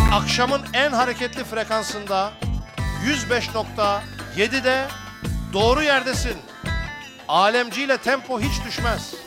Akşamın en hareketli frekansında 105.7'de doğru yerdesin. Alemciyle tempo hiç düşmez.